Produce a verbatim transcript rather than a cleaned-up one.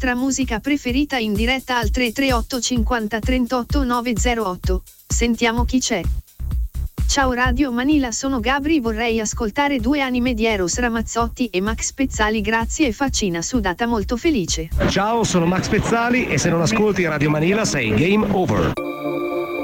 vostra musica preferita in diretta al tre tre otto cinquanta trentotto nove zero otto. Sentiamo chi c'è. Ciao Radio Manila, sono Gabri, vorrei ascoltare Due anime di Eros Ramazzotti e Max Pezzali, grazie, e faccina sudata molto felice. Ciao, sono Max Pezzali e se non ascolti Radio Manila sei game over.